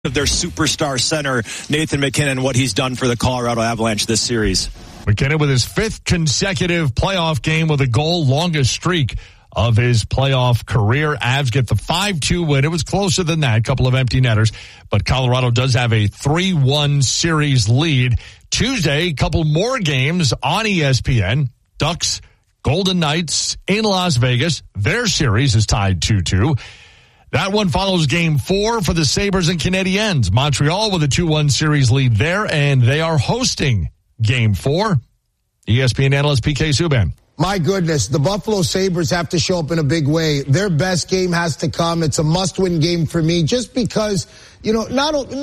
of their superstar center, Nathan MacKinnon, what he's done for the Colorado Avalanche this series. MacKinnon with his 5th consecutive playoff game with a goal, longest streak of his playoff career. Avs get the 5-2 win. It was closer than that, a couple of empty netters, but Colorado does have a 3-1 series lead. Tuesday, a couple more games on ESPN. Ducks, Golden Knights in Las Vegas. Their series is tied 2-2. That one follows Game 4 for the Sabres and Canadiens. Montreal with a 2-1 series lead there, and they are hosting Game 4. ESPN analyst PK Subban. My goodness, the Buffalo Sabres have to show up in a big way. Their best game has to come. It's a must-win game for me just because, you know,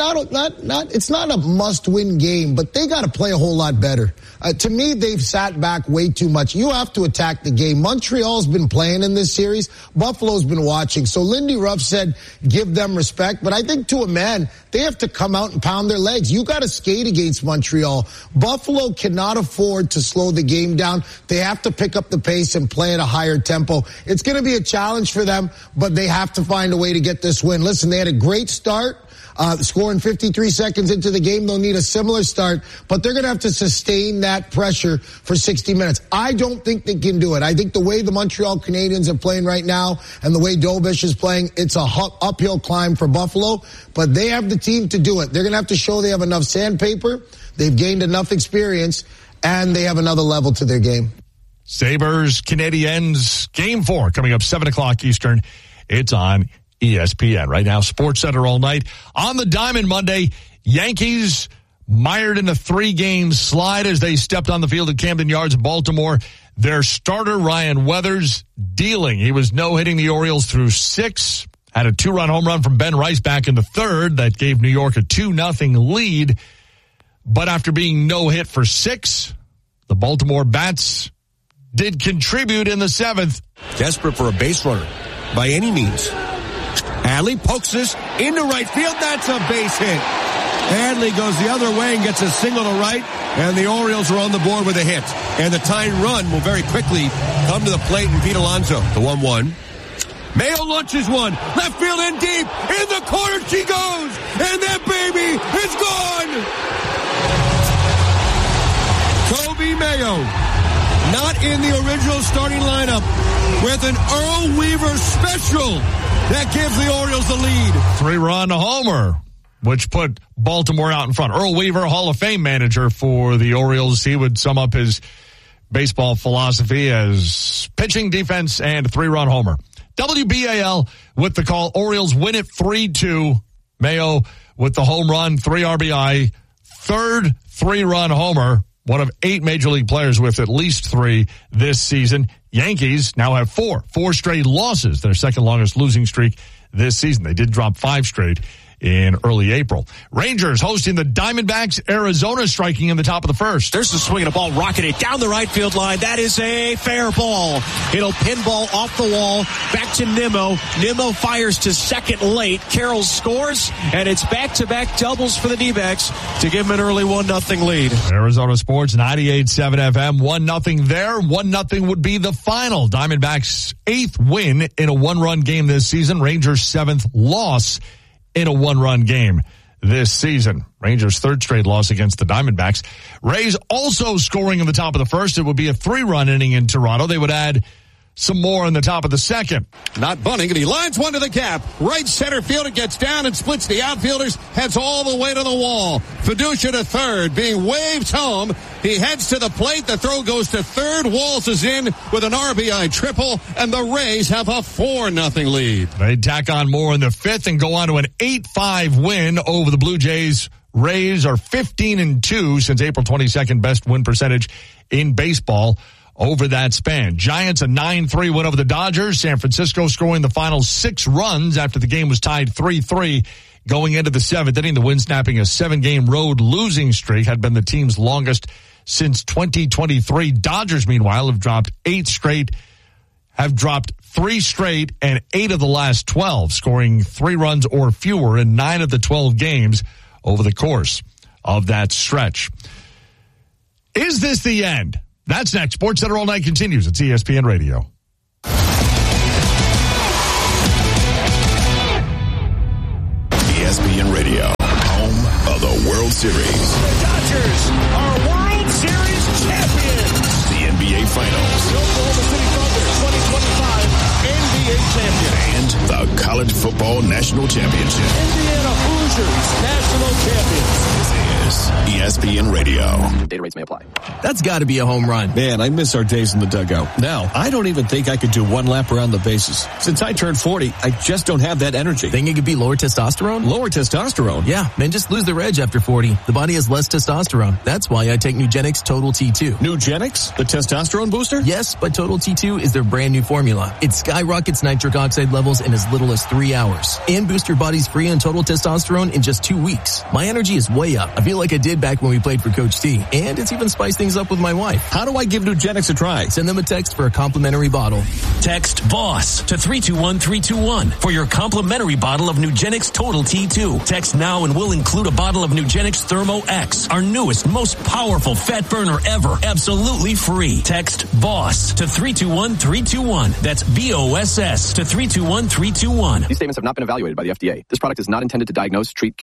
it's not a must-win game, but they got to play a whole lot better. To me, they've sat back way too much. You have to attack the game. Montreal's been playing in this series. Buffalo's been watching. So Lindy Ruff said, give them respect. But I think to a man, they have to come out and pound their legs. You got to skate against Montreal. Buffalo cannot afford to slow the game down. They have to pick up the pace and play at a higher tempo. It's going to be a challenge for them, but they have to find a way to get this win. Listen, they had a great start. Scoring 53 seconds into the game, they'll need a similar start, but they're going to have to sustain that pressure for 60 minutes. I don't think they can do it. I think the way the Montreal Canadiens are playing right now and the way Dobish is playing, it's a uphill climb for Buffalo, but they have the team to do it. They're going to have to show they have enough sandpaper, they've gained enough experience, and they have another level to their game. Sabres, Canadiens, Game 4 coming up 7 o'clock Eastern. It's on ESPN. Right now, Sports Center all night. On the Diamond Monday, Yankees mired in a 3-game slide as they stepped on the field at Camden Yards in Baltimore. Their starter, Ryan Weathers, dealing. He was no-hitting the Orioles through 6. Had a 2-run home run from Ben Rice back in the 3rd. That gave New York a 2-0 lead. But after being no-hit for 6, the Baltimore Bats did contribute in the 7th. Desperate for a base runner by any means. Adley pokes this into right field. That's a base hit. Adley goes the other way and gets a single to right, and the Orioles are on the board with a hit. And the tying run will very quickly come to the plate and Pete Alonso. The 1-1. Mayo launches one. Left field in deep. In the corner she goes. And that baby is gone. Kobe Mayo, not in the original starting lineup, with an Earl Weaver special. That gives the Orioles the lead. 3-run homer, which put Baltimore out in front. Earl Weaver, Hall of Fame manager for the Orioles. He would sum up his baseball philosophy as pitching, defense, and 3-run homer. WBAL with the call. Orioles win it 3-2. Mayo with the home run, 3 RBI, 3rd 3-run homer. One of 8 major league players with at least 3 this season. Yankees now have 4 straight losses, their second longest losing streak this season. They did drop 5 straight in early April. Rangers hosting the Diamondbacks. Arizona striking in the top of the 1st. There's the swing and a ball rocketed down the right field line. That is a fair ball. It'll pinball off the wall. Back to Nimmo. Nimmo fires to second late. Carroll scores, and it's back-to-back doubles for the D-backs to give them an early 1-0 lead. Arizona Sports 98.7 FM. 1-0 there. 1-0 would be the final. Diamondbacks' 8th win in a 1-run game this season. Rangers' 7th loss in a 1-run game this season. Rangers' 3rd straight loss against the Diamondbacks. Rays also scoring in the top of the 1st. It would be a 3-run inning in Toronto. They would add some more in the top of the 2nd. Not bunting, and he lines one to the gap. Right center field, it gets down and splits the outfielders, heads all the way to the wall. Fiducia to 3rd, being waved home. He heads to the plate. The throw goes to 3rd. Walls is in with an RBI triple, and the Rays have a 4-0 lead. They tack on more in the 5th and go on to an 8-5 win over the Blue Jays. Rays are 15-2 since April 22nd, best win percentage in baseball over that span. Giants a 9-3 win over the Dodgers. San Francisco scoring the final 6 runs after the game was tied 3-3 going into the 7th inning. The Wind snapping a 7-game road losing streak had been the team's longest since 2023. Dodgers, meanwhile, have dropped 3 straight and 8 of the last 12, scoring 3 runs or fewer in 9 of the 12 games over the course of that stretch. Is this the end? That's next. Sports Center all night continues. It's ESPN Radio. ESPN Radio, home of the World Series. The Dodgers are World Series champions. The NBA Finals. The Oklahoma City Thunder 2025 NBA champion. And the College Football National Championship. Indiana Hoosiers national champions. This is ESPN Radio. Data rates may apply. That's got to be a home run. Man, I miss our days in the dugout. Now, I don't even think I could do one lap around the bases. Since I turned 40, I just don't have that energy. Think it could be lower testosterone? Lower testosterone? Yeah, men just lose their edge after 40. The body has less testosterone. That's why I take Nugenix Total T2. Nugenix? The testosterone booster? Yes, but Total T2 is their brand new formula. It skyrockets nitric oxide levels in as little as 3 hours and boosts your body's free and total testosterone in just 2 weeks. My energy is way up. I feel like I did back when we played for Coach T, and it's even spiced things up with my wife. How do I give Nugenix a try? Send them a text for a complimentary bottle. Text BOSS to 321-321 for your complimentary bottle of Nugenix Total T2. Text now and we'll include a bottle of Nugenix Thermo X, our newest, most powerful fat burner ever. Absolutely free. Text BOSS to 321-321. That's BOSS to 321-321. These statements have not been evaluated by the FDA. This product is not intended to diagnose, treat,